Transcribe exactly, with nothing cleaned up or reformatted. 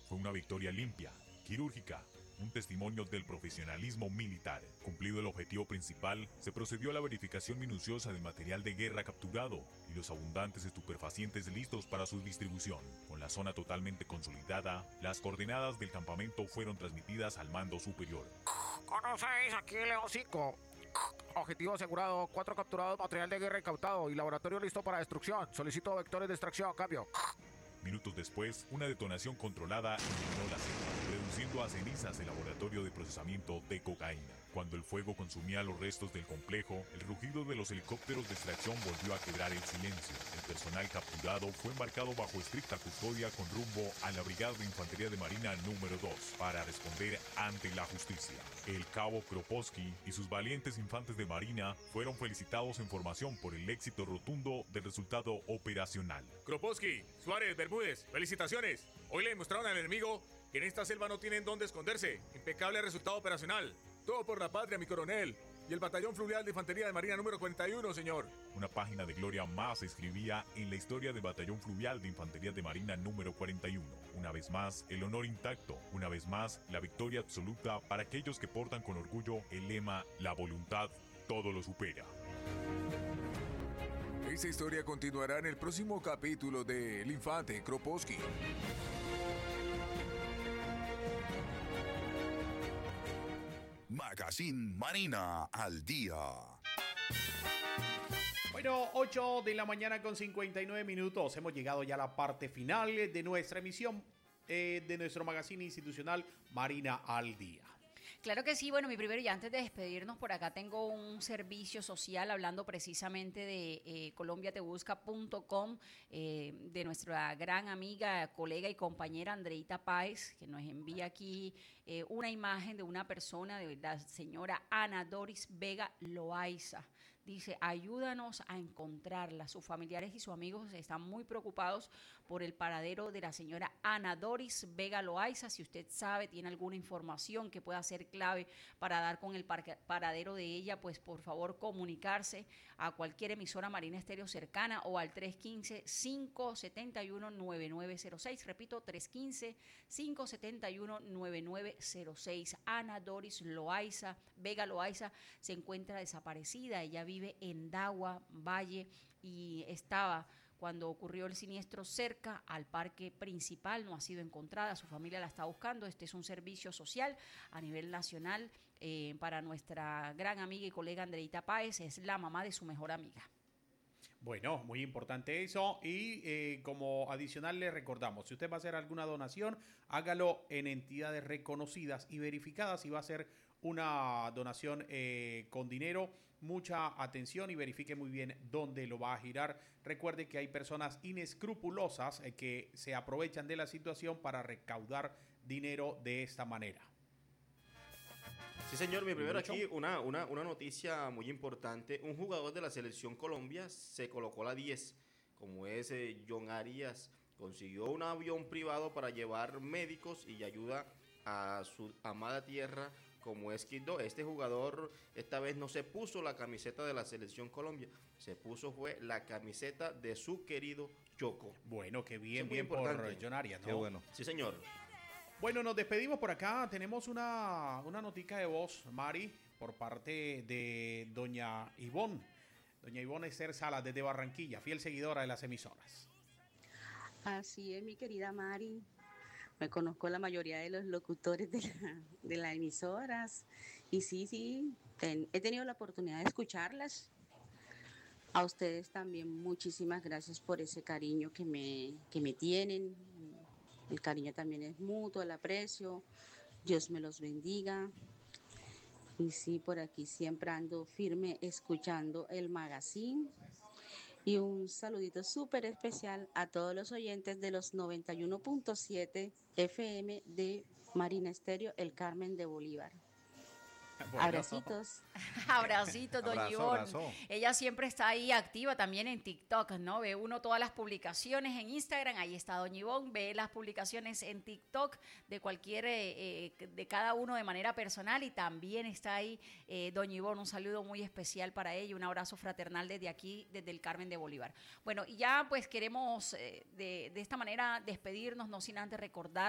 Fue una victoria limpia, quirúrgica, un testimonio del profesionalismo militar. Cumplido el objetivo principal, se procedió a la verificación minuciosa del material de guerra capturado y los abundantes estupefacientes listos para su distribución. Con la zona totalmente consolidada, las coordenadas del campamento fueron transmitidas al mando superior. Cono seis, aquí León cinco. Objetivo asegurado, cuatro capturados, material de guerra incautado y laboratorio listo para destrucción. Solicito vectores de extracción, cambio. Minutos después, una detonación controlada eliminó la selva, reduciendo a cenizas el laboratorio de procesamiento de cocaína. Cuando el fuego consumía los restos del complejo, el rugido de los helicópteros de extracción volvió a quebrar el silencio. El personal capturado fue embarcado bajo estricta custodia con rumbo a la Brigada de Infantería de Marina número dos para responder ante la justicia. El cabo Kropotski y sus valientes infantes de Marina fueron felicitados en formación por el éxito rotundo del resultado operacional. Kropotski, Suárez, Bermúdez, felicitaciones. Hoy le demostraron al enemigo que en esta selva no tienen dónde esconderse. Impecable resultado operacional. Todo por la patria, mi coronel. Y el Batallón Fluvial de Infantería de Marina número cuarenta y uno, señor. Una página de gloria más se escribía en la historia del Batallón Fluvial de Infantería de Marina número cuarenta y uno. Una vez más, el honor intacto. Una vez más, la victoria absoluta para aquellos que portan con orgullo el lema "La voluntad todo lo supera". Esta historia continuará en el próximo capítulo de El Infante Kropotski. Magazine Marina al día. Bueno, ocho de la mañana con cincuenta y nueve minutos. Hemos llegado ya a la parte final de nuestra emisión eh, de nuestro magazine institucional Marina al día. Claro que sí. Bueno, mi primero, y antes de despedirnos, por acá tengo un servicio social hablando precisamente de eh, colombiate busca punto com, eh, de nuestra gran amiga, colega y compañera Andreita Páez, que nos envía aquí eh, una imagen de una persona, de la señora Ana Doris Vega Loaiza. Dice, ayúdanos a encontrarla. Sus familiares y sus amigos están muy preocupados por el paradero de la señora Ana Doris Vega Loaiza. Si usted sabe, tiene alguna información que pueda ser clave para dar con el paradero de ella, pues por favor comunicarse a cualquier emisora Marina Estéreo cercana o al tres uno cinco, cinco siete uno, nueve nueve cero seis. Repito, tres uno cinco, cinco siete uno, nueve nueve cero seis. Ana Doris Loaiza, Vega Loaiza, se encuentra desaparecida. Ella vive en Dagua, Valle, y estaba cuando ocurrió el siniestro cerca al parque principal. No ha sido encontrada, su familia la está buscando. Este es un servicio social a nivel nacional eh, para nuestra gran amiga y colega Andreita Páez. Es la mamá de su mejor amiga. Bueno, muy importante eso. Y eh, como adicional le recordamos, si usted va a hacer alguna donación, hágalo en entidades reconocidas y verificadas. Si va a hacer una donación eh, con dinero, mucha atención y verifique muy bien dónde lo va a girar. Recuerde que hay personas inescrupulosas eh, que se aprovechan de la situación para recaudar dinero de esta manera. Sí, señor, mi primero aquí una, una, una noticia muy importante. Un jugador de la selección Colombia se colocó la diez, como es eh, John Arias. Consiguió un avión privado para llevar médicos y ayuda a su amada tierra, como es Quito. Este jugador esta vez no se puso la camiseta de la selección Colombia, se puso fue la camiseta de su querido Choco. Bueno, qué bien, bien por John Arias, ¿no? Qué bueno. Sí, señor. Bueno, nos despedimos por acá. Tenemos una, una notica de voz, Mari, por parte de doña Ivonne. Doña Ivonne Esther Salas, desde Barranquilla, fiel seguidora de las emisoras. Así es, mi querida Mari. Me conozco la mayoría de los locutores de, la, de las emisoras. Y sí, sí, ten, he tenido la oportunidad de escucharlas. A ustedes también muchísimas gracias por ese cariño que me, que me tienen. El cariño también es mutuo, el aprecio. Dios me los bendiga. Y sí, por aquí siempre ando firme escuchando el magazine. Y un saludito súper especial a todos los oyentes de los noventa y uno punto siete F M de Marina Estéreo, El Carmen de Bolívar. Bueno. Abracitos. Abracitos, doña Abrazo, Ivonne. abrazo. Ella siempre está ahí activa también en TikTok, ¿no? Ve uno todas las publicaciones en Instagram, ahí está doña Ivonne, ve las publicaciones en TikTok de cualquier, eh, de cada uno de manera personal, y también está ahí eh, doña Ivonne. Un saludo muy especial para ella, un abrazo fraternal desde aquí, desde el Carmen de Bolívar. Bueno, y ya pues queremos eh, de, de esta manera despedirnos, no sin antes recordar